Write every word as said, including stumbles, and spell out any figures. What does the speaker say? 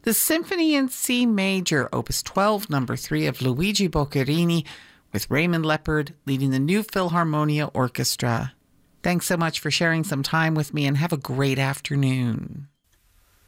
the Symphony in C Major, Opus twelve, number three of Luigi Boccherini, with Raymond Leppard leading the New Philharmonia Orchestra. Thanks so much for sharing some time with me, and have a great afternoon.